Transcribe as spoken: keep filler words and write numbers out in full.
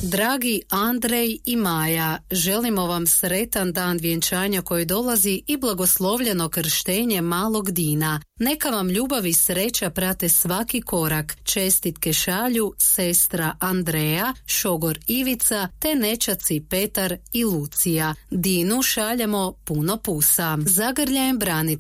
Dragi Andrej i Maja, želimo vam sretan dan vjenčanja koji dolazi i blagoslovljeno krštenje malog Dina. Neka vam ljubav i sreća prate svaki korak. Čestitke šalju sestra Andreja, šogor Ivica te nećaci Petar i Lucija. Dinu šaljemo puno pusa. Zagrljajem branitelja